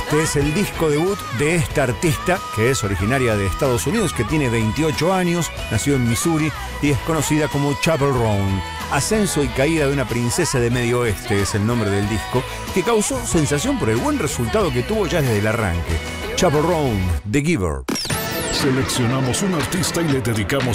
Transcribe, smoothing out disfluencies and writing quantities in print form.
Este es el disco debut de esta artista, que es originaria de Estados Unidos, que tiene 28 años, nació en Missouri y es conocida como Chappell Roan. Ascenso y caída de una princesa de Medio Oeste es el nombre del disco, que causó sensación por el buen resultado que tuvo ya desde el arranque. Chappell Roan, The Giver. Seleccionamos un artista y le dedicamos